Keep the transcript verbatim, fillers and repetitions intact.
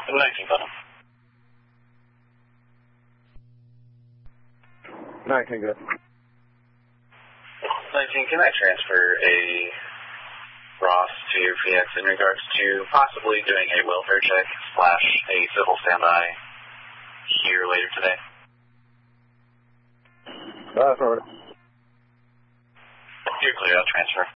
nineteen, button. nineteen, good. nineteen, can I transfer a Ross to Phoenix in regards to possibly doing a welfare check slash a civil standby here later today? Uh, forward. You're clear, I'll transfer.